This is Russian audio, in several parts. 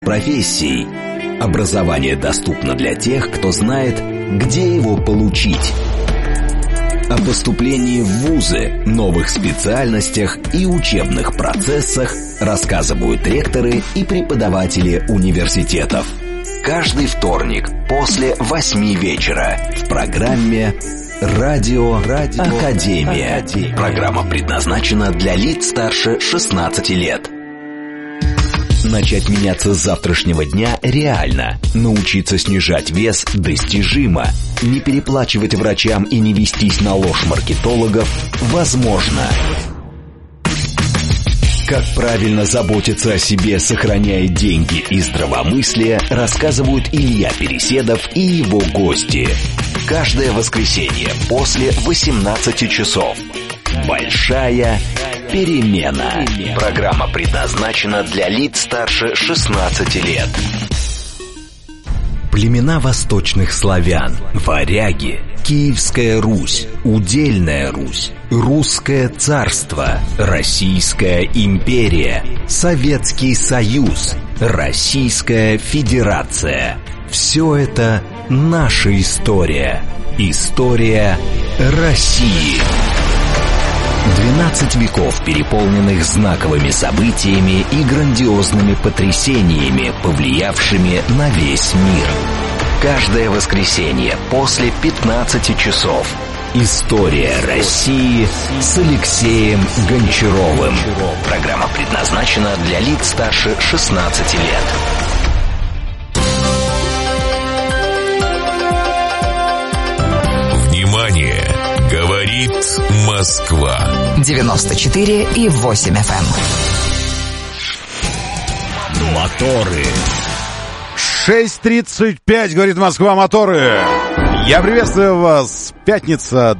профессий. Образование доступно для тех, кто знает, где его получить. О поступлении в вузы, новых специальностях и учебных процессах рассказывают ректоры и преподаватели университетов. Каждый вторник после 8 вечера в программе «Радио Академия». Программа предназначена для лиц старше 16 лет. Начать меняться с завтрашнего дня реально. Научиться снижать вес достижимо. Не переплачивать врачам и не вестись на ложь маркетологов возможно. Как правильно заботиться о себе, сохраняя деньги и здравомыслие, рассказывают Илья Переседов и его гости. Каждое воскресенье после 18 часов. Большая перемена. Программа предназначена для лиц старше 16 лет. Племена восточных славян, варяги, Киевская Русь, Удельная Русь, Русское царство, Российская империя, Советский Союз, Российская Федерация. Все это наша история. История России. 12 веков, переполненных знаковыми событиями и грандиозными потрясениями, повлиявшими на весь мир. Каждое воскресенье после 15 часов. История России с Алексеем Гончаровым. Программа предназначена для лиц старше 16 лет. Внимание! Говорит Москва. 94,8 FM. Моторы. 6:35, говорит Москва, моторы. Я приветствую вас. Пятница,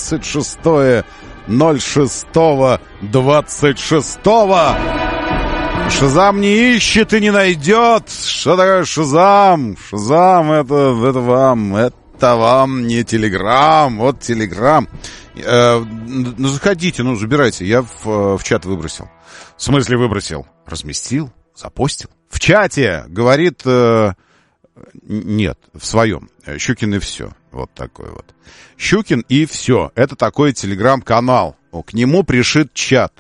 26.06.26. Шазам не ищет и не найдет. Что такое Шазам? Шазам это вам, это вам не Телеграм. Вот Телеграм. Ну, заходите, ну, забирайте. Я в чат выбросил. В смысле выбросил? Разместил, запостил. В чате, говорит... Нет, в своем. Щукин и все. Вот такой вот. Щукин и все. Это такой телеграм-канал. К нему пришит чат.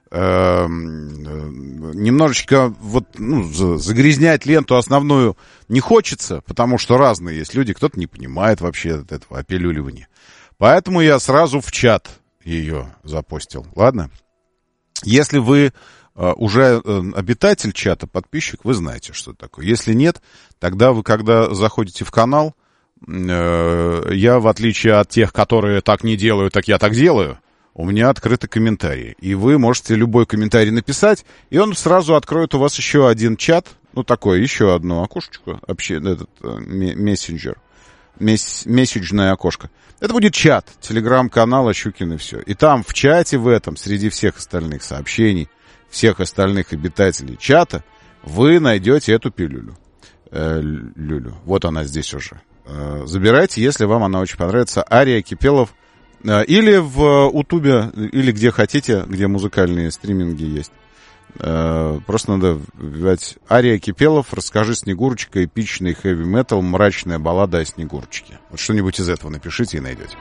Немножечко вот, ну, загрязнять ленту основную не хочется, потому что разные есть люди. Кто-то не понимает вообще этого опилюливания. Поэтому я сразу в чат ее запостил. Ладно? Если вы уже обитатель чата, подписчик, вы знаете, что это такое. Если нет, тогда вы, когда заходите в канал, я, в отличие от тех, которые так не делают, так я так делаю, у меня открыты комментарии. И вы можете любой комментарий написать, и он сразу откроет у вас еще один чат, ну, такое, еще одно окошечко, мессенджер, месседжное окошко. Это будет чат телеграм-канала Щукин и все. И там в чате в этом, среди всех остальных сообщений, всех остальных обитателей чата, вы найдете эту пилюлю. Люлю. Вот она здесь уже. Забирайте, если вам она очень понравится. Ария Кипелов. Или в Утубе, или где хотите, где музыкальные стриминги есть. Просто надо вбивать Ария Кипелов, расскажи Снегурочка, эпичный хэви-метал, мрачная баллада о Снегурочке. Вот что-нибудь из этого напишите и найдете.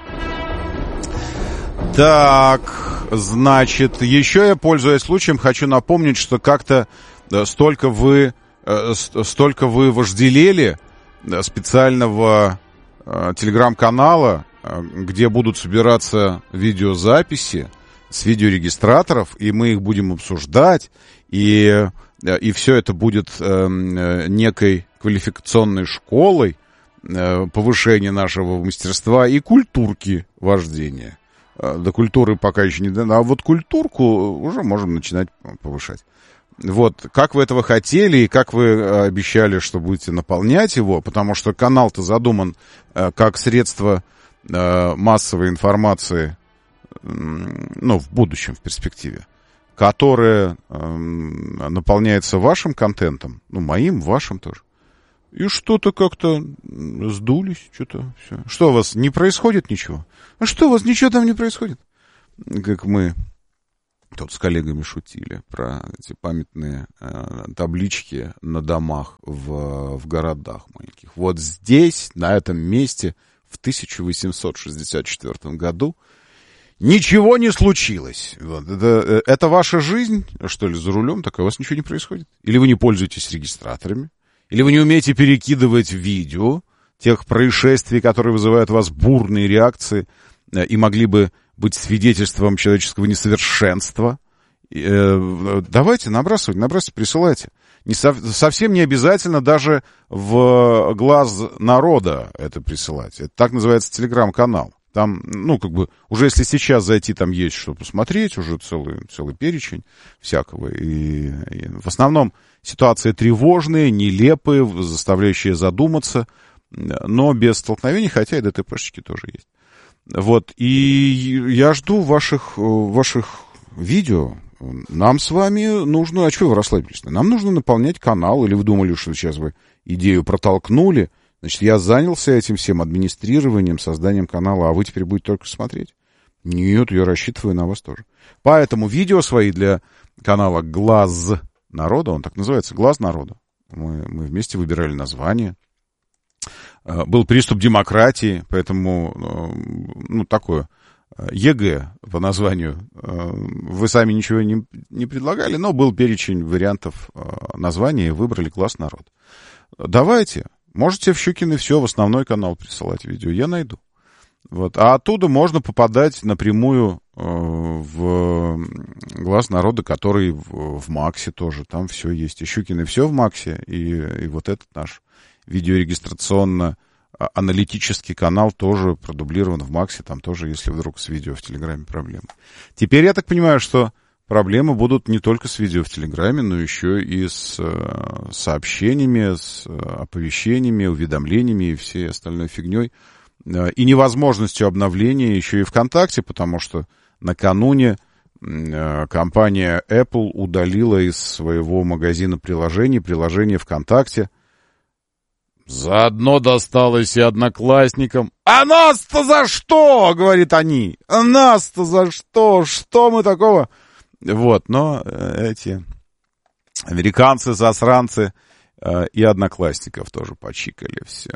Так, значит, еще я, пользуясь случаем, хочу напомнить, что как-то столько вы вожделели специального телеграм-канала, где будут собираться видеозаписи с видеорегистраторов, и мы их будем обсуждать, и все это будет некой квалификационной школой повышения нашего мастерства и культурки вождения. До культуры пока еще не дано, а вот культурку уже можем начинать повышать. Вот, как вы этого хотели и как вы обещали, что будете наполнять его, потому что канал-то задуман как средство массовой информации, ну, в будущем, в перспективе, которое наполняется вашим контентом, ну, моим, вашим тоже. И что-то как-то сдулись, что-то все. Что у вас, не происходит ничего? А что у вас, ничего там не происходит? Как мы Тут с коллегами шутили про эти памятные таблички на домах в городах маленьких. Вот здесь, на этом месте, в 1864 году ничего не случилось. Вот. Это ваша жизнь, что ли, за рулем, так у вас ничего не происходит? Или вы не пользуетесь регистраторами? Или вы не умеете перекидывать видео тех происшествий, которые вызывают у вас бурные реакции и могли бы быть свидетельством человеческого несовершенства? Давайте набрасывайте, присылайте. Совсем не обязательно даже в глаз народа это присылать. Это так называется телеграм-канал. Там, уже если сейчас зайти, там есть что посмотреть, уже целый перечень всякого. И в основном ситуации тревожные, нелепые, заставляющие задуматься, но без столкновений, хотя и ДТПшечки тоже есть. Вот, и я жду ваших видео. Нам с вами нужно... А что вы расслабились? Нам нужно наполнять канал, или вы думали, что сейчас вы идею протолкнули? Значит, я занялся этим всем администрированием, созданием канала, а вы теперь будете только смотреть? Нет, я рассчитываю на вас тоже. Поэтому видео свои для канала «Глаз народа», он так называется, «Глаз народа». Мы вместе выбирали название. Был приступ демократии, поэтому, такое ЕГЭ по названию. Вы сами ничего не предлагали, но был перечень вариантов названия, и выбрали «Глаз народа». Давайте. Можете в Щукин и все, в основной канал присылать видео, я найду. Вот. А оттуда можно попадать напрямую в «Глаз народа», который в Максе тоже, там все есть. И Щукин и все в Максе, и вот этот наш видеорегистрационно-аналитический канал тоже продублирован в Максе, там тоже, если вдруг с видео в Телеграме проблемы. Теперь я так понимаю, что проблемы будут не только с видео в Телеграме, но еще и с сообщениями, с оповещениями, уведомлениями и всей остальной фигней. И невозможностью обновления еще и ВКонтакте, потому что накануне компания Apple удалила из своего магазина приложение ВКонтакте. Заодно досталось и одноклассникам. «А нас-то за что?» — говорит они. «А нас-то за что? Что мы такого?» Вот, но эти американцы, засранцы и одноклассников тоже почикали. Все.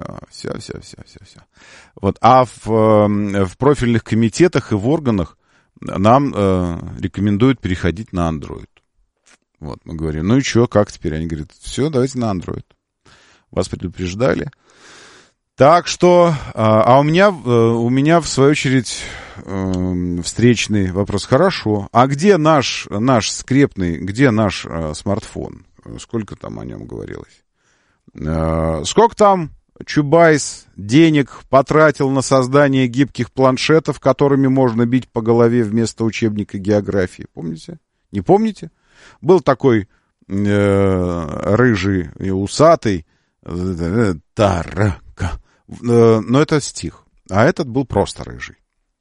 Вот, а в профильных комитетах и в органах нам рекомендуют переходить на Android. Вот, мы говорим, ну и что, как теперь? Они говорят, все, давайте на Android. Вас предупреждали. Так что, у меня в свою очередь встречный вопрос. Хорошо, а где наш скрепный, где наш смартфон? Сколько там о нем говорилось? Сколько там Чубайс денег потратил на создание гибких планшетов, которыми можно бить по голове вместо учебника географии? Помните? Не помните? Был такой рыжий и усатый Тарака. Но это стих. А этот был просто рыжий.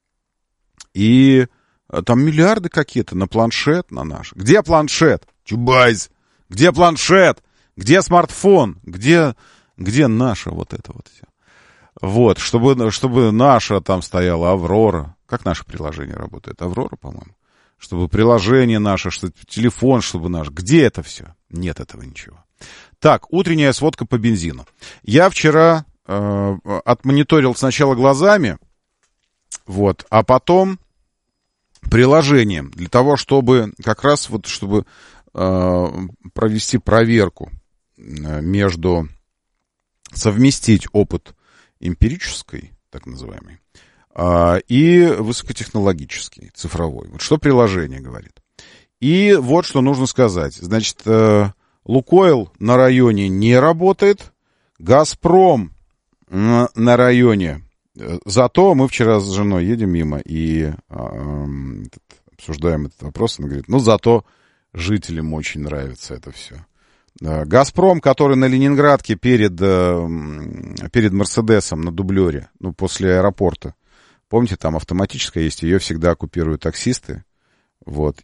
И там миллиарды какие-то на планшет, на наш. Где планшет? Чубайс. Где планшет? Где смартфон? Где наша вот это вот все? Вот, чтобы наша там стояла Аврора. Как наше приложение работает? Аврора, по-моему. Чтобы приложение наше, что телефон, чтобы наш. Где это все? Нет этого ничего. Так, утренняя сводка по бензину. Я вчера отмониторил сначала глазами, вот, а потом приложением, для того, чтобы как раз вот, чтобы провести проверку совместить опыт эмпирический, так называемый, и высокотехнологический, цифровой. Вот что приложение говорит. И вот что нужно сказать. Значит, Лукойл на районе не работает, Газпром на районе. Зато мы вчера с женой едем мимо и обсуждаем этот вопрос. Она говорит, зато жителям очень нравится это все. Газпром, который на Ленинградке перед Мерседесом на дублере, после аэропорта. Помните, там автоматическая есть, ее всегда оккупируют таксисты. Вот,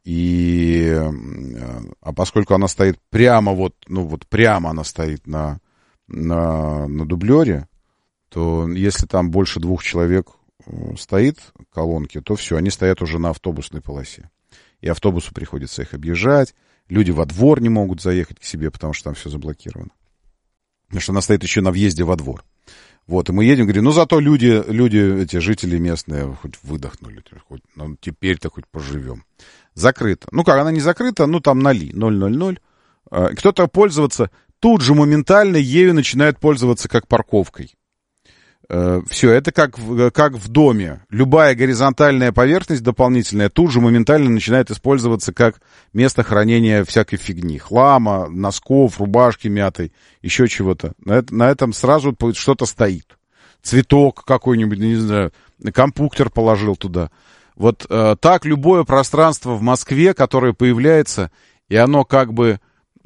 а поскольку она стоит прямо прямо она стоит на дублере, то если там больше 2 человек стоит колонки, то все, они стоят уже на автобусной полосе. и автобусу приходится их объезжать. Люди во двор не могут заехать к себе, потому что там все заблокировано. Потому что она стоит еще на въезде во двор. Вот, и мы едем, говорим, ну, зато люди, эти жители местные, хоть выдохнули, хоть, ну, теперь-то хоть поживем. Закрыто. Ну, как, она не закрыта, ну, там 0,0. Кто-то пользоваться, тут же моментально ею начинает пользоваться как парковкой. Все, это как в доме. Любая горизонтальная поверхность дополнительная тут же моментально начинает использоваться как место хранения всякой фигни. Хлама, носков, рубашки мятой, еще чего-то. На этом сразу что-то стоит. Цветок какой-нибудь, не знаю, компьютер положил туда. Вот так любое пространство в Москве, которое появляется, и оно как бы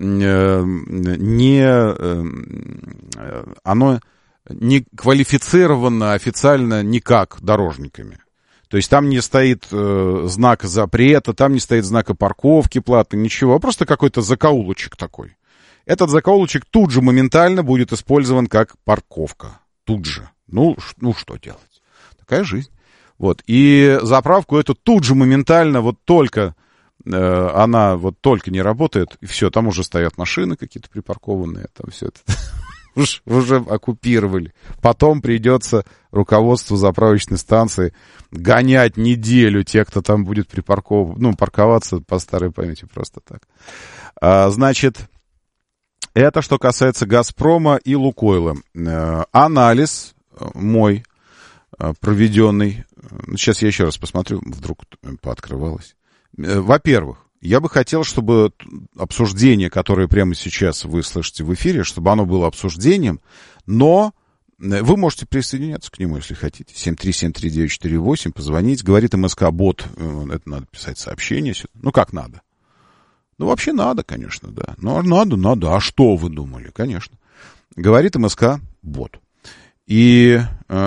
оно не квалифицировано официально никак дорожниками. То есть там не стоит знака запрета, там не стоит знака парковки платной, ничего, а просто какой-то закоулочек такой. Этот закоулочек тут же моментально будет использован как парковка. Тут же. Ну что делать? Такая жизнь. Вот. И заправку эту тут же моментально, вот только она вот только не работает, и все, там уже стоят машины какие-то припаркованные, там все это уже оккупировали. Потом придется руководству заправочной станции гонять неделю тех, кто там будет парковаться по старой памяти просто так. Значит, это что касается «Газпрома» и «Лукойла». Анализ мой проведенный, сейчас я еще раз посмотрю, вдруг пооткрывалось. Во-первых, я бы хотел, чтобы обсуждение, которое прямо сейчас вы слышите в эфире, чтобы оно было обсуждением, но вы можете присоединяться к нему, если хотите. 7373948, позвонить. Говорит МСК-бот, это надо писать сообщение сюда. Ну, как надо? Ну, вообще надо, конечно, да. Ну, надо. А что вы думали? Конечно. Говорит МСК-бот. И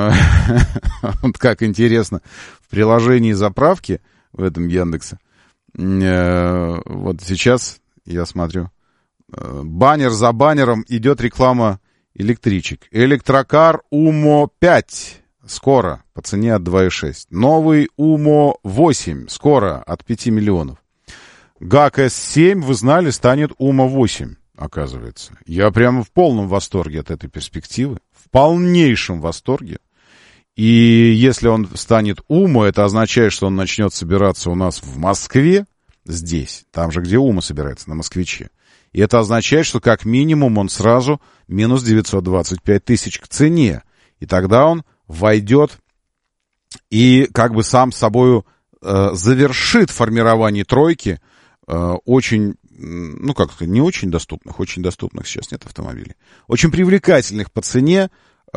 вот как интересно, в приложении заправки в этом Яндексе, вот сейчас я смотрю, баннер за баннером идет реклама электричек. Электрокар УМО 5 скоро по цене от 2,6. Новый УМО 8 скоро от 5 миллионов. ГАК С7, вы знали, станет УМО 8, оказывается. Я прямо в полном восторге от этой перспективы. В полнейшем восторге. И если он станет УМО, это означает, что он начнет собираться у нас в Москве, здесь, там же, где УМО собирается, на Москвиче. И это означает, что как минимум он сразу минус 925 тысяч к цене. И тогда он войдет и как бы сам собою завершит формирование тройки очень, ну как сказать, не очень доступных сейчас нет автомобилей, очень привлекательных по цене,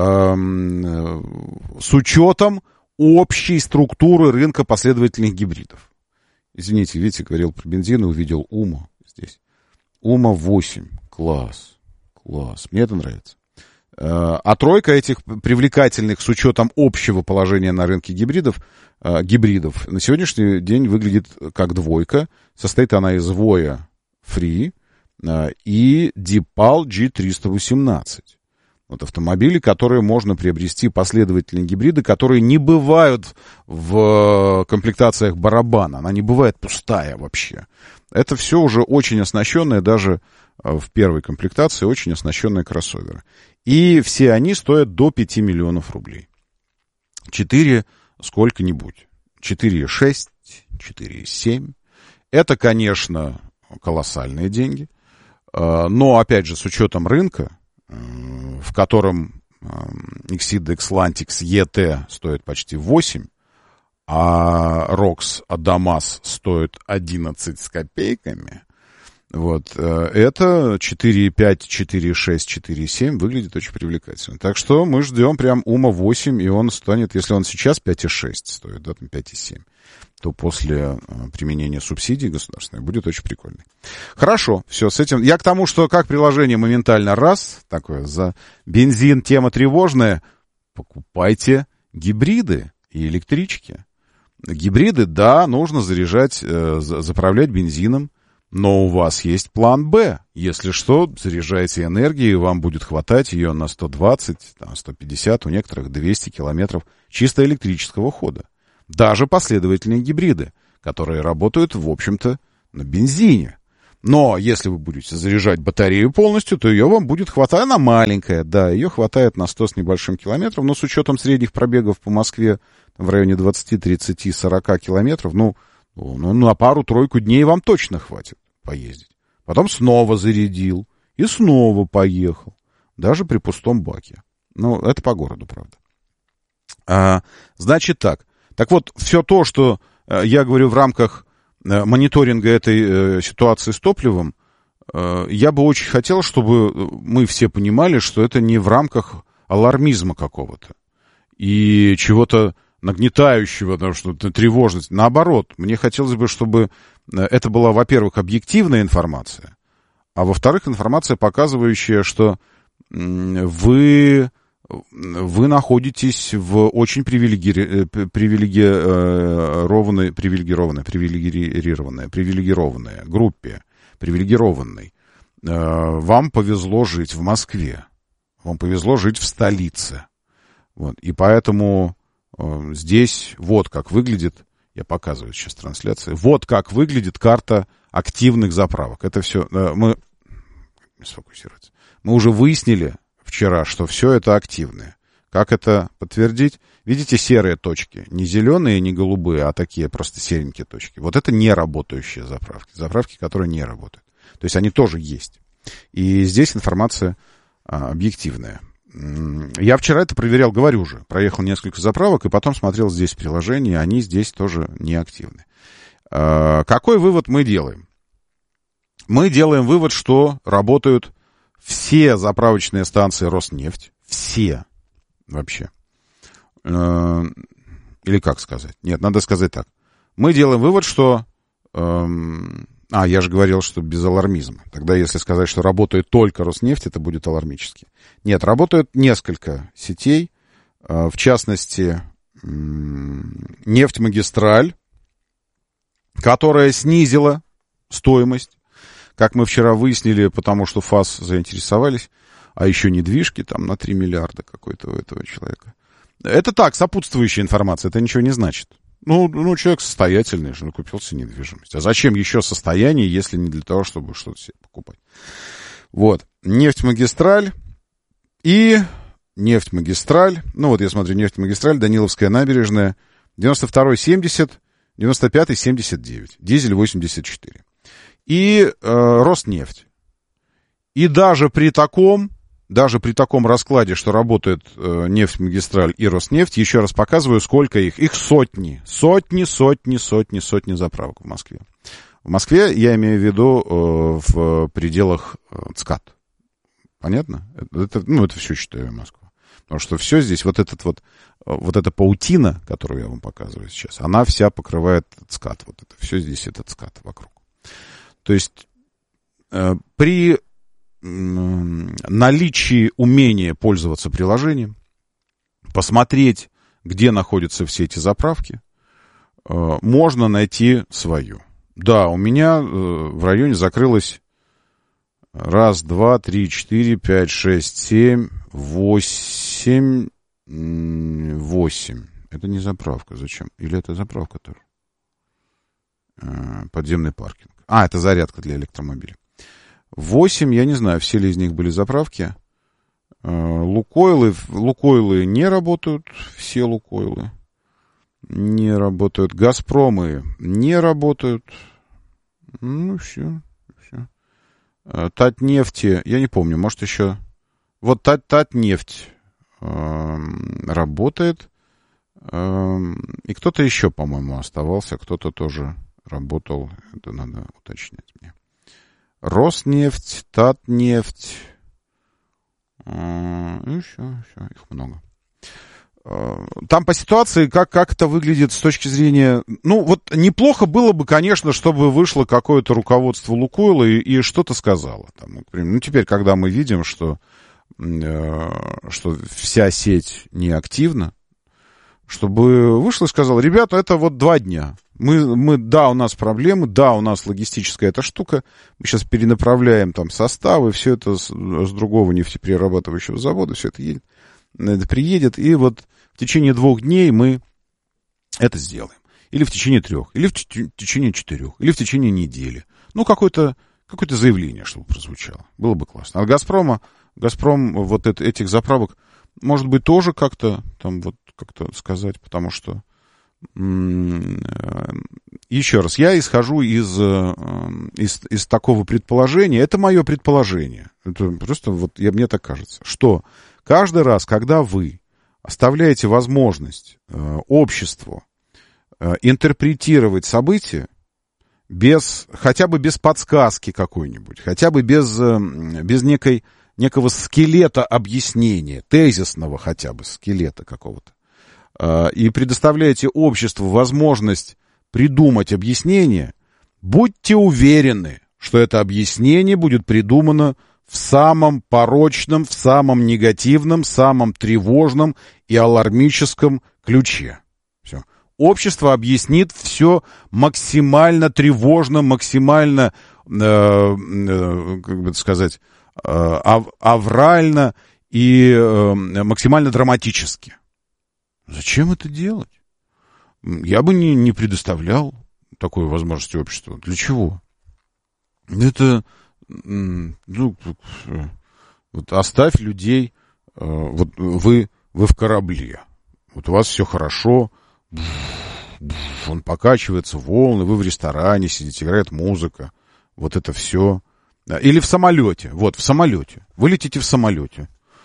с учетом общей структуры рынка последовательных гибридов. Извините, видите, говорил про бензин и увидел УМО здесь. УМО 8. Класс. Мне это нравится. А тройка этих привлекательных с учетом общего положения на рынке гибридов на сегодняшний день выглядит как двойка. Состоит она из Voya Free и DePaul G318. Вот автомобили, которые можно приобрести, последовательные гибриды, которые не бывают в комплектациях барабана. Она не бывает пустая вообще. Это все уже очень оснащенные, даже в первой комплектации, очень оснащенные кроссоверы. И все они стоят до 5 миллионов рублей. 4 сколько-нибудь. 4,6, 4,7. Это, конечно, колоссальные деньги. Но, опять же, с учетом рынка, в котором Exida Xlantix ET стоит почти 8, а ROX Adamas стоит 11 с копейками, вот, это 4,5, 4,6, 4,7 выглядит очень привлекательно. Так что мы ждем прям УМО 8, и он станет, если он сейчас 5,6 стоит, да, там 5,7, то после применения субсидий государственной будет очень прикольно. Хорошо, все, с этим. Я к тому, что как приложение моментально раз, такое, за бензин тема тревожная, покупайте гибриды и электрички. Гибриды, да, нужно заряжать, заправлять бензином, но у вас есть план «Б». Если что, заряжайте энергию, и вам будет хватать ее на 120, там, 150, у некоторых 200 километров чисто электрического хода. Даже последовательные гибриды, которые работают, в общем-то, на бензине. Но если вы будете заряжать батарею полностью, то ее вам будет хватать. Она маленькая, да, ее хватает на 100 с небольшим километров, но с учетом средних пробегов по Москве в районе 20, 30, 40 километров, ну на пару-тройку дней вам точно хватит поездить. Потом снова зарядил и снова поехал, даже при пустом баке. Ну, это по городу, правда. Значит так. Так вот, все то, что я говорю в рамках мониторинга этой ситуации с топливом, я бы очень хотел, чтобы мы все понимали, что это не в рамках алармизма какого-то и чего-то нагнетающего, потому что тревожность. Наоборот, мне хотелось бы, чтобы это была, во-первых, объективная информация, а во-вторых, информация, показывающая, что вы находитесь в очень привилегированной группе, привилегированной. Вам повезло жить в Москве, вам повезло жить в столице. Вот. И поэтому здесь вот как выглядит, я показываю сейчас трансляцию, вот как выглядит карта активных заправок. Это все, мы уже выяснили вчера, что все это активные. Как это подтвердить? Видите серые точки? Не зеленые, не голубые, а такие просто серенькие точки. Вот это не работающие заправки. Заправки, которые не работают. То есть они тоже есть. И здесь информация объективная. Я вчера это проверял, говорю же. Проехал несколько заправок, и потом смотрел здесь приложения. Они здесь тоже не активны. Какой вывод мы делаем? Мы делаем вывод, что работают все заправочные станции Роснефть, все вообще. Или как сказать? Нет, надо сказать так. Мы делаем вывод, что... я же говорил, что без алармизма. Тогда если сказать, что работает только Роснефть, это будет алармически. Нет, работают несколько сетей. В частности, Нефтьмагистраль, которая снизила стоимость. Как мы вчера выяснили, потому что ФАС заинтересовались, а еще недвижки там на 3 миллиарда какой-то у этого человека. Это так, сопутствующая информация, это ничего не значит. Ну, человек состоятельный же, купил себе недвижимость. А зачем еще состояние, если не для того, чтобы что-то себе покупать? Вот, Нефтьмагистраль и Нефтьмагистраль. Ну, вот я смотрю, Нефтьмагистраль, Даниловская набережная, 92-й 70, 95-й 79, дизель 84. И Роснефть. И даже при таком раскладе, что работает Нефтьмагистраль и Роснефть, еще раз показываю, сколько их. Их сотни заправок в Москве. В Москве я имею в виду в пределах ЦКАД. Понятно? Это все, считаю, Москва. Потому что все здесь, вот эта паутина, которую я вам показываю сейчас, она вся покрывает ЦКАД. Вот это все здесь, это ЦКАД вокруг. То есть при наличии умения пользоваться приложением, посмотреть, где находятся все эти заправки, можно найти свою. Да, у меня в районе закрылось 1, 2, 3, 4, 5, 6, 7, 8. Это не заправка, зачем? Или это заправка тоже? Подземный паркинг. Это зарядка для электромобиля. 8, я не знаю, все ли из них были заправки. Лукойлы не работают, все Лукойлы не работают. Газпромы не работают. Ну, все. Татнефти, я не помню, может еще... Вот Татнефть работает. И кто-то еще, по-моему, оставался, кто-то тоже работал. Это надо уточнять мне. Роснефть, Татнефть. Еще, их много. Там по ситуации, как это выглядит с точки зрения... Ну, вот неплохо было бы, конечно, чтобы вышло какое-то руководство Лукойла и что-то сказало. Там, например, теперь, когда мы видим, что вся сеть неактивна, чтобы вышло и сказало: ребята, это вот 2 дня. Да, у нас проблемы, да, у нас логистическая эта штука, мы сейчас перенаправляем там составы, все это с другого нефтеперерабатывающего завода, все это приедет, и вот в течение 2 дней мы это сделаем. или в течение 3, или в течение 4, или в течение недели. Ну, какое-то заявление, чтобы прозвучало. Было бы классно. А «Газпром» вот этих заправок, может быть, тоже как-то сказать, потому что еще раз, я исхожу из такого предположения. Это мое предположение. Это просто мне так кажется, что каждый раз, когда вы оставляете возможность обществу интерпретировать события хотя бы без подсказки какой-нибудь, хотя бы без некого скелета объяснения, тезисного хотя бы скелета какого-то, и предоставляете обществу возможность придумать объяснение, будьте уверены, что это объяснение будет придумано в самом порочном, в самом негативном, самом тревожном и алармическом ключе. Все. Общество объяснит все максимально тревожно, максимально, аврально и максимально драматически. Зачем это делать? Я бы не предоставлял такой возможности обществу. Для чего? Это, оставь людей, вы в корабле, у вас все хорошо, он покачивается, волны, вы в ресторане сидите, играет музыка, вот это все. Или в самолете, в самолете, вы летите в самолете,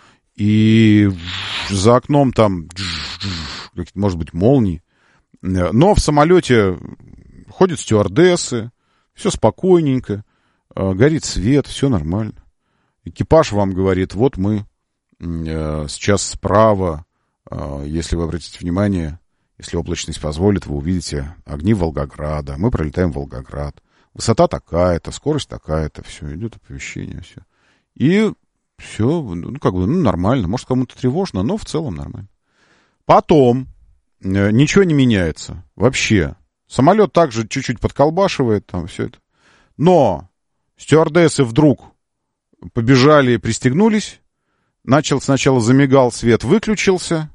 и за окном там, может быть, молнии, но в самолете ходят стюардессы, все спокойненько, горит свет, все нормально. Экипаж вам говорит, вот мы сейчас справа, если вы обратите внимание, если облачность позволит, вы увидите огни Волгограда, мы пролетаем в Волгоград. Высота такая-то, скорость такая-то, все, идет оповещение, все. И все, нормально, может, кому-то тревожно, но в целом нормально. Потом ничего не меняется вообще. Самолет также чуть-чуть подколбашивает, там все это. Но стюардессы вдруг побежали и пристегнулись. Сначала замигал свет, выключился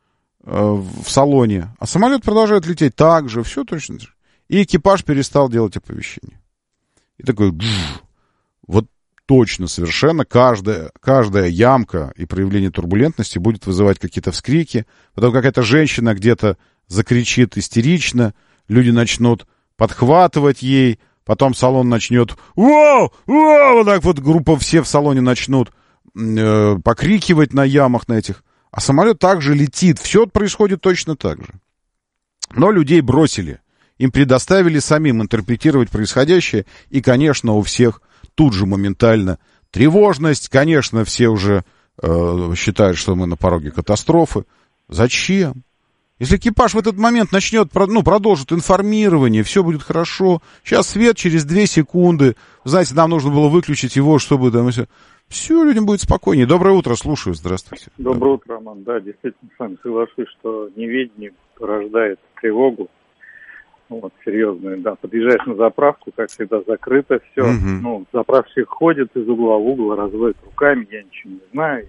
в салоне, а самолет продолжает лететь так же, все точно. И экипаж перестал делать оповещение. И такой, вот точно совершенно каждая ямка и проявление турбулентности будет вызывать какие-то вскрики. Потом какая-то женщина где-то закричит истерично, люди начнут подхватывать ей, потом салон начнет «Вау! Вау!» Вот так вот группа все в салоне начнут покрикивать на ямах на этих. А самолет также летит. Все происходит точно так же. Но людей бросили. Им предоставили самим интерпретировать происходящее. И, конечно, у всех тут же моментально тревожность. Конечно, все уже считают, что мы на пороге катастрофы. Зачем? Если экипаж в этот момент продолжит информирование, все будет хорошо. Сейчас свет через 2 секунды. Знаете, нам нужно было выключить его, чтобы там... Все, людям будет спокойнее. Доброе утро, слушаю, здравствуйте. Доброе утро, Роман. Да, действительно, с вами соглашусь, что неведение порождает тревогу. Серьезную, да. Подъезжаешь на заправку, как всегда, закрыто все. Заправщик ходит из угла в угол, разводит руками, я ничего не знаю.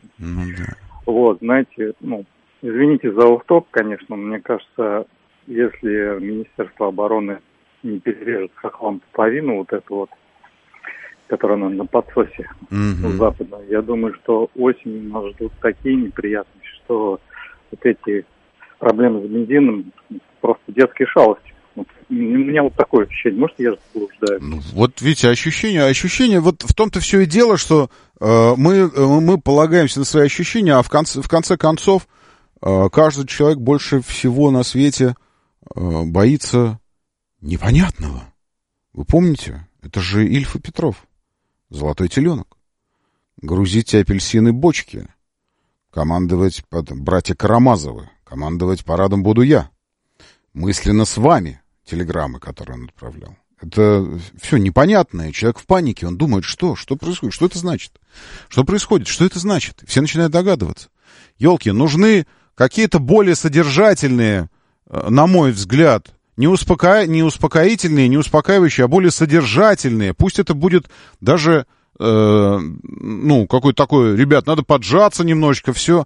Знаете, извините за офф-топ, конечно, мне кажется, если Министерство обороны не перережет хохлам пуповину, которая на подсосе западной, я думаю, что осенью нас ждут такие неприятности, что эти проблемы с бензином просто детские шалости. У меня такое ощущение. Может, я же заблуждаюсь. Видите, ощущение, в том-то все и дело, что мы полагаемся на свои ощущения, а в конце концов каждый человек больше всего на свете боится непонятного. Вы помните? Это же Ильф и Петров. Золотой теленок. Грузите апельсины бочки. Командовать братья Карамазовы. Командовать парадом буду я. Мысленно с вами. Телеграммы, которые он отправлял. Это все непонятное. Человек в панике. Он думает, что происходит, что это значит. Что происходит, что это значит. Все начинают догадываться. Ёлки, нужны какие-то более содержательные, на мой взгляд, не успокоительные, не успокаивающие, а более содержательные. Пусть это будет даже, какой-то такой, ребят, надо поджаться немножечко, все.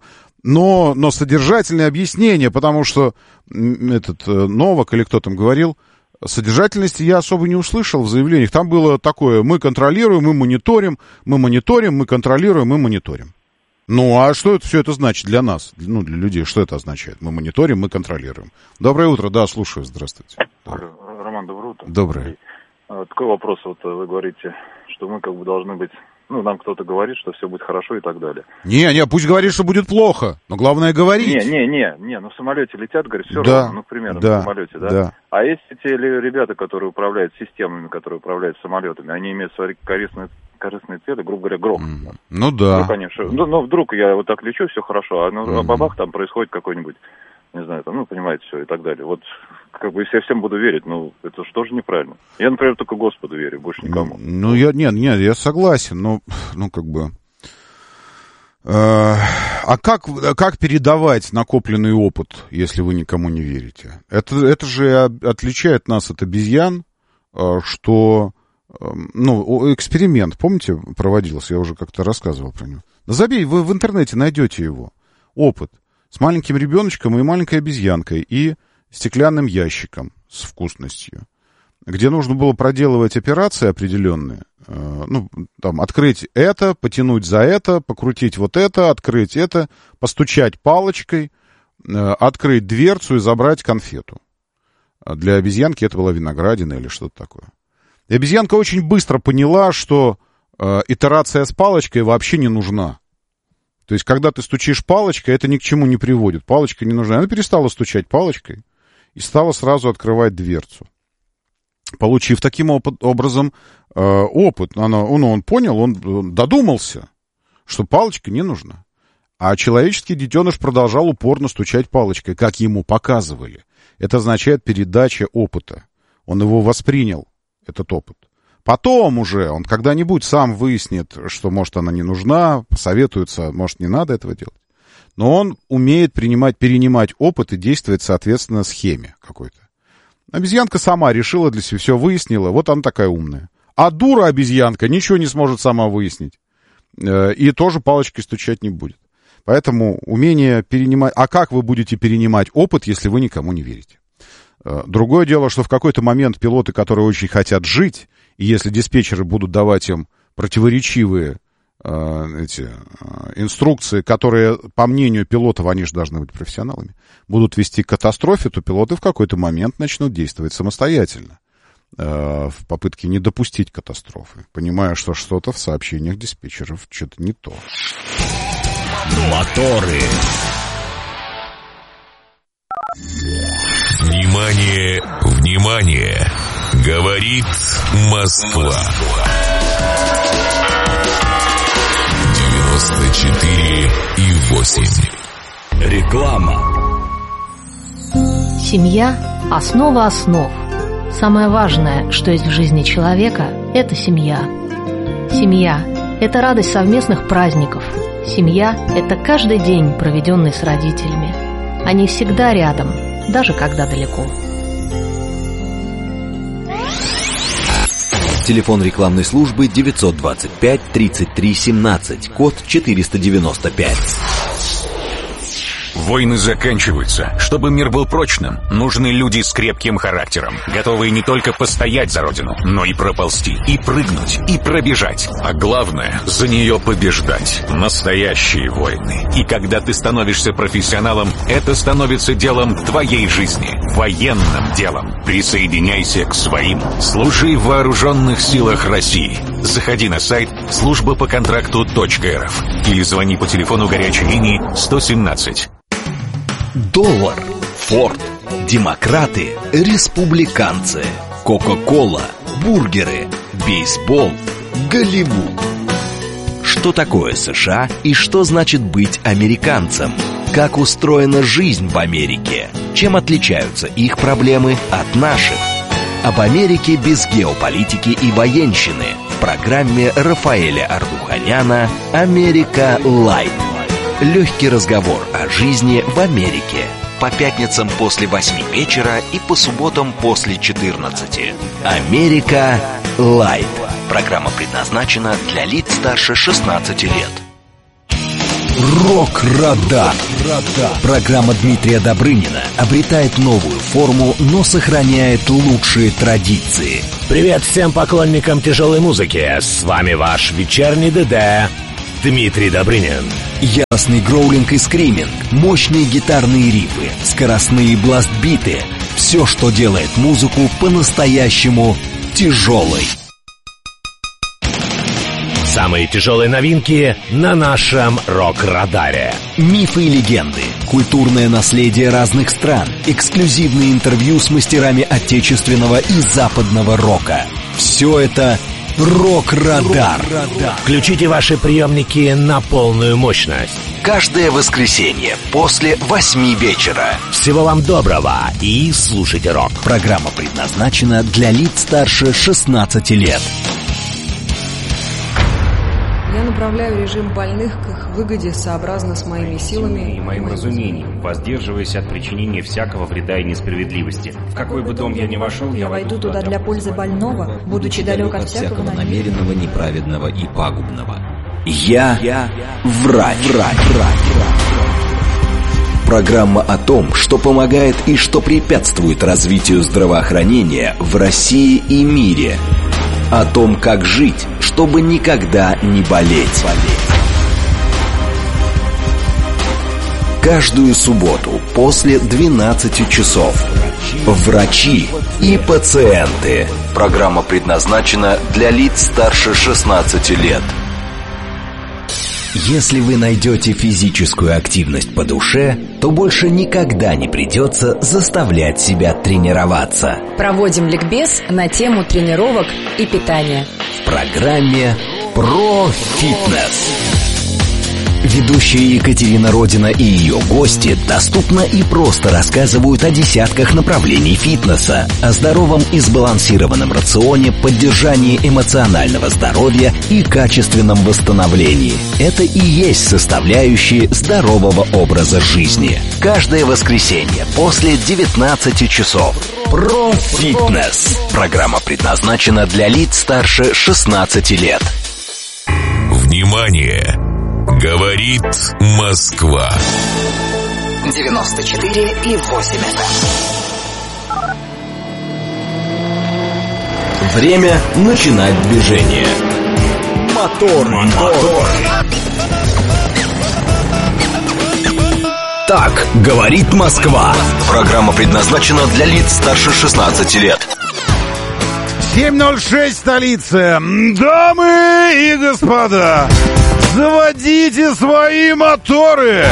но содержательное объяснение, потому что Новак или кто там говорил, содержательности я особо не услышал в заявлениях. Там было такое: мы контролируем, мы мониторим, мы контролируем, мы мониторим. Ну, а что все это значит для нас, для людей? Что это означает? Мы мониторим, мы контролируем. Доброе утро, да, слушаю, здравствуйте. Роман, доброе утро. Доброе. Такой вопрос, вы говорите, что мы должны быть, нам кто-то говорит, что все будет хорошо и так далее. Не, пусть говорит, что будет плохо, но главное говорить. Не, в самолете летят, говорят, все равно, примерно, в самолете, да? А есть те ребята, которые управляют системами, которые управляют самолетами, они имеют свои корыстные цели, грубо говоря, грохнут. Ну да. Ну, конечно. Но вдруг я вот так лечу, все хорошо, а бабах там происходит какой-нибудь, не знаю, там, понимаете, все и так далее. Вот, если я всем буду верить, это же тоже неправильно. Я, например, только Господу верю, больше никому. Я согласен, А как передавать накопленный опыт, если вы никому не верите? Это же отличает нас от обезьян, что... эксперимент, помните, проводился, я уже как-то рассказывал про него. Да забей, вы в интернете найдете его. Опыт с маленьким ребеночком и маленькой обезьянкой и стеклянным ящиком с вкусностью, где нужно было проделывать операции определенные. Открыть это, потянуть за это, покрутить вот это, открыть это, постучать палочкой, открыть дверцу и забрать конфету. Для обезьянки это была виноградина или что-то такое. И обезьянка очень быстро поняла, что итерация с палочкой вообще не нужна. То есть, когда ты стучишь палочкой, это ни к чему не приводит. Палочка не нужна. Она перестала стучать палочкой и стала сразу открывать дверцу. Получив таким образом опыт, он понял, он додумался, что палочка не нужна. А человеческий детеныш продолжал упорно стучать палочкой, как ему показывали. Это означает передача опыта. Он его воспринял, этот опыт. Потом уже он когда-нибудь сам выяснит, что, может, она не нужна, посоветуется, может, не надо этого делать. Но он умеет перенимать опыт и действовать, соответственно, схеме какой-то. Обезьянка сама решила для себя, все выяснила, вот она такая умная. А дура обезьянка ничего не сможет сама выяснить. И тоже палочкой стучать не будет. Поэтому умение перенимать... А как вы будете перенимать опыт, если вы никому не верите? Другое дело, что в какой-то момент пилоты, которые очень хотят жить, и если диспетчеры будут давать им противоречивые инструкции, которые, по мнению пилотов, они же должны быть профессионалами, будут вести к катастрофе, то пилоты в какой-то момент начнут действовать самостоятельно в попытке не допустить катастрофы, понимая, что что-то в сообщениях диспетчеров что-то не то. Моторы. Внимание, внимание! Говорит Москва. 94,8. Реклама. Семья – основа основ. Самое важное, что есть в жизни человека – это семья. Семья – это радость совместных праздников. Семья – это каждый день, проведенный с родителями. Они всегда рядом, даже когда далеко. Телефон рекламной службы 925 33 17, код 495. Войны заканчиваются. Чтобы мир был прочным, нужны люди с крепким характером, готовые не только постоять за родину, но и проползти, и прыгнуть, и пробежать. А главное, за нее побеждать. Настоящие войны. И когда ты становишься профессионалом, это становится делом твоей жизни. Военным делом. Присоединяйся к своим. Служи в вооруженных силах России. Заходи на сайт службапоконтракту.рф или звони по телефону горячей линии 117. Доллар, Форд, демократы, республиканцы, Кока-кола, бургеры, бейсбол, Голливуд. Что такое США и что значит быть американцем? Как устроена жизнь в Америке? Чем отличаются их проблемы от наших? Об Америке без геополитики и военщины в программе Рафаэля Ардуханяна «Америка Лайт». Легкий разговор о жизни в Америке. По пятницам после 8 вечера и по субботам после 14. «Америка Лайт». Программа предназначена для лиц старше 16 лет. Рок-Радар. Программа Дмитрия Добрынина обретает новую форму, но сохраняет лучшие традиции. Привет всем поклонникам тяжелой музыки. С вами ваш вечерний ДД Дмитрий Добрынин. Яростный гроулинг и скриминг, мощные гитарные рифы, скоростные бласт-биты. Все, что делает музыку по-настоящему тяжелой. Самые тяжелые новинки на нашем Рок-Радаре. Мифы и легенды, культурное наследие разных стран, эксклюзивные интервью с мастерами отечественного и западного рока. Все это Рок-Радар. Включите ваши приемники на полную мощность. Каждое воскресенье после 8 вечера. Всего вам доброго и слушайте рок. Программа предназначена для лиц старше 16 лет. Я направляю режим больных к их выгоде сообразно с моими силами и моим разумением, воздерживаясь от причинения всякого вреда и несправедливости. В какой бы дом я ни вошел, я войду туда для пользы больного, будучи далек от всякого намеренного, неправедного и пагубного. Я врач. Программа о том, что помогает и что препятствует развитию здравоохранения в России и мире. О том, как жить, чтобы никогда не болеть. Каждую субботу после 12 часов. Врачи и пациенты. Программа предназначена для лиц старше 16 лет. Если вы найдете физическую активность по душе, то больше никогда не придется заставлять себя тренироваться. Проводим ликбез на тему тренировок и питания. В программе «Про фитнес». Ведущая Екатерина Родина и ее гости доступно и просто рассказывают о десятках направлений фитнеса, о здоровом и сбалансированном рационе, поддержании эмоционального здоровья и качественном восстановлении. Это и есть составляющие здорового образа жизни. Каждое воскресенье после 19 часов. Про фитнес. Программа предназначена для лиц старше 16 лет. Внимание! Говорит Москва. 94,8. Время начинать движение. Мотор. Так говорит Москва. Программа предназначена для лиц старше 16 лет. 7:06 столица. Дамы и господа, заводите свои моторы.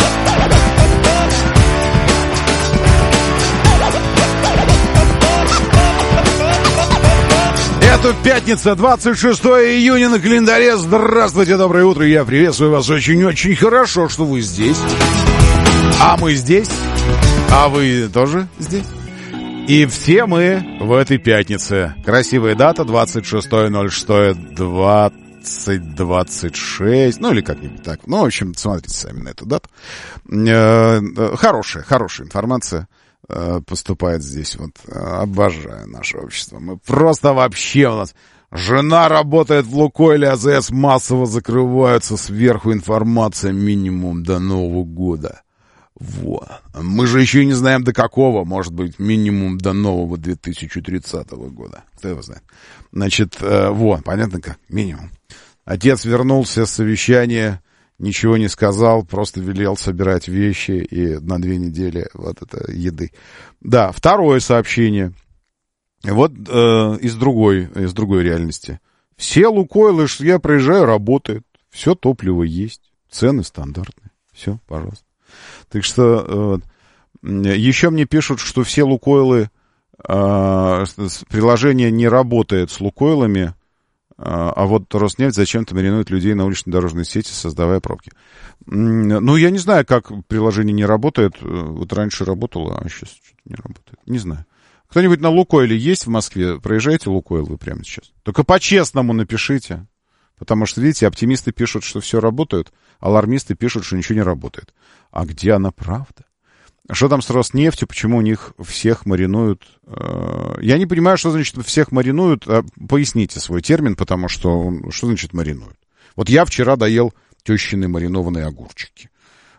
Это пятница, 26 июня на календаре. Здравствуйте, доброе утро. Я приветствую вас очень-очень хорошо, что вы здесь. А мы здесь. А вы тоже здесь. И все мы в этой пятнице. Красивая дата, 26.06.2026. Ну, или как-нибудь так. Ну, в общем, смотрите сами на эту дату. Хорошая информация поступает здесь. Вот обожаю наше общество. Мы просто вообще у нас... Жена работает в Лукойле, АЗС массово закрываются. Сверху информация минимум до Нового года. Вот. Мы же еще и не знаем до какого, может быть, минимум до нового 2030 года. Кто его знает. Значит, вот, понятно как? Минимум. Отец вернулся с совещания, ничего не сказал, просто велел собирать вещи и на 2 недели вот это еды. Да, второе сообщение. Вот из другой реальности. Все Лукойлы, я проезжаю, работают. Все топливо есть. Цены стандартные. Все, пожалуйста. Так что еще мне пишут, что все Лукойлы, приложение не работает с Лукойлами, а вот Роснефть зачем-то маринует людей на уличной дорожной сети, создавая пробки. Ну, я не знаю, как приложение не работает. Вот раньше работало, а сейчас что-то не работает. Не знаю. Кто-нибудь на Лукойле есть в Москве? Проезжаете Лукойл вы прямо сейчас? Только по-честному напишите. Потому что, видите, оптимисты пишут, что все работает, алармисты пишут, что ничего не работает. А где она правда? Что там с Роснефтью? Почему у них всех маринуют? Я не понимаю, что значит всех маринуют. Поясните свой термин, потому что значит маринуют? Вот я вчера доел тещины маринованные огурчики.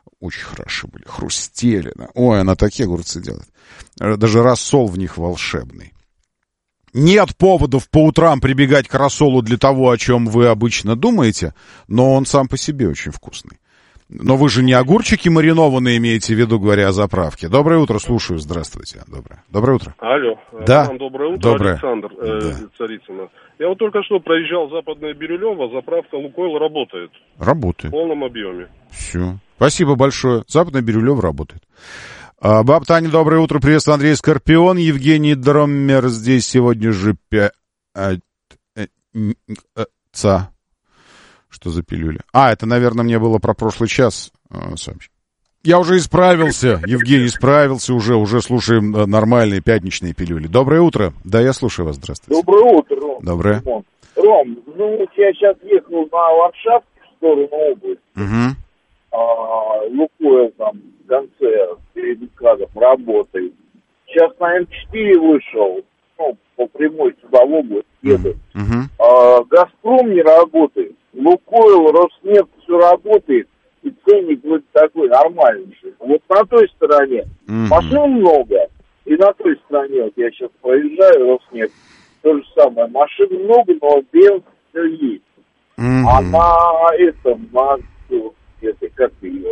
Очень хороши были, хрустели. Ой, она такие огурцы делает. Даже рассол в них волшебный. Нет поводов по утрам прибегать к рассолу для того, о чем вы обычно думаете, но он сам по себе очень вкусный. Но вы же не огурчики маринованные имеете в виду, говоря о заправке. Доброе утро, слушаю, здравствуйте. Доброе утро. Алло. Да. Вам доброе утро, доброе. Александр Царицына. Я вот только что проезжал Западное Бирюлево, заправка «Лукойл» работает. Работает. В полном объеме. Все. Спасибо большое. Западное Бирюлево работает. Баб Таня, доброе утро. Приветствую, Андрей Скорпион. Евгений Дроммер здесь сегодня же Что за пилюля? Это, наверное, мне было про прошлый час. Я уже исправился, Евгений, исправился уже слушаем нормальные пятничные пилюли. Доброе утро. Да, я слушаю вас, здравствуйте. Доброе утро, Ром. Доброе. Ром, я сейчас ехал на Варшавск в сторону области. Угу. Лукойл там в конце перед МКАДом работает. Сейчас на М4 вышел, по прямой сюда в область едет. Газпром не работает. Лукойл, Роснефть, все работает. И ценник вот такой нормальный. Вот на той стороне машин много. И на той стороне, вот я сейчас проезжаю, Роснефть, то же самое. Машин много, но бенз все есть. А на этом, как ее,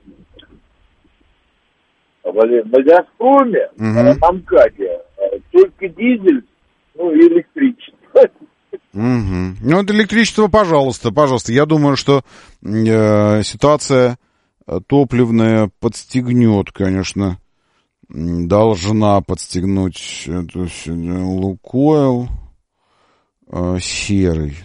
на Газпроме, на МКАДе, только дизель, и электричество. Ну, это электричество, пожалуйста. Я думаю, что ситуация топливная подстегнет, конечно, должна подстегнуть Лукойл серый.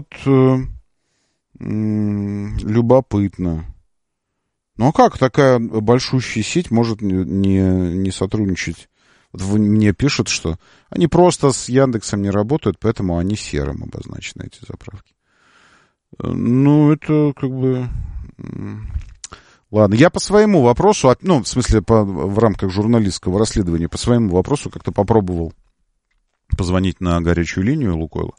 Любопытно. А как такая большущая сеть может не сотрудничать? Вот мне пишут, что они просто с Яндексом не работают, поэтому они серым обозначены, эти заправки. Это как бы... Ладно, я по своему вопросу, в смысле, в рамках журналистского расследования, по своему вопросу как-то попробовал позвонить на горячую линию Лукойла.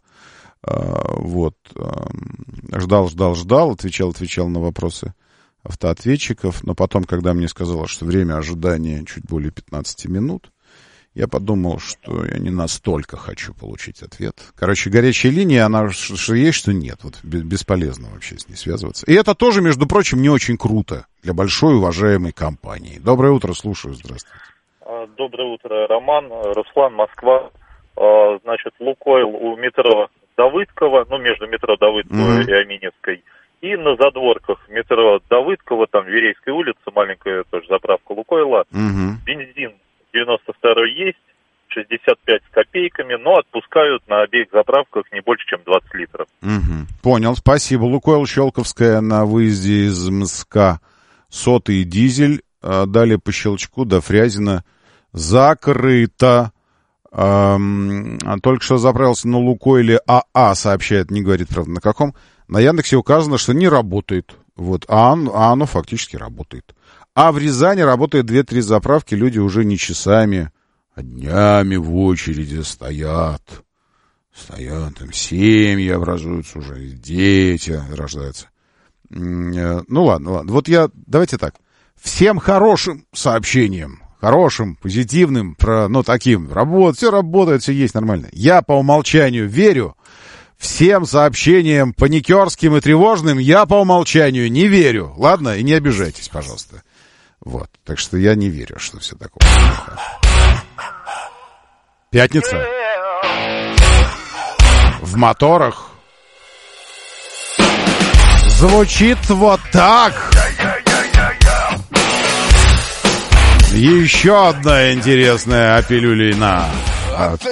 Ждал, отвечал на вопросы автоответчиков, но потом, когда мне сказали, что время ожидания чуть более 15 минут, я подумал, что я не настолько хочу получить ответ. Короче, горячая линия, она что есть, что нет. Вот бесполезно вообще с ней связываться. И это тоже, между прочим, не очень круто для большой уважаемой компании. Доброе утро, слушаю, здравствуйте. Доброе утро, Роман, Руслан, Москва. Значит, Лукойл у метро Давыдково, между метро Давыдково и Аминевской. И на задворках метро Давыдково, там Верейская улица, маленькая тоже заправка Лукойла. Бензин 92 есть, 65 с копейками, но отпускают на обеих заправках не больше, чем 20 литров. Понял, спасибо. Лукойл Щелковская на выезде из МСК. Сотый дизель. Далее по щелчку до Фрязино закрыто. Только что заправился на Лукойле АА, сообщает, не говорит, правда, на каком. На Яндексе указано, что не работает. А оно фактически работает. А в Рязани работает 2-3 заправки, люди уже не часами, а днями в очереди стоят, там семьи образуются уже, дети рождаются. Ладно. Давайте так, всем хорошим сообщениям, хорошим, позитивным, таким, все работает, все есть нормально. Я по умолчанию верю. Всем сообщениям паникерским и тревожным я по умолчанию не верю. Ладно? И не обижайтесь, пожалуйста. Так что я не верю, что все такое. Пятница. В моторах звучит вот так. Еще одна интересная пилюлина от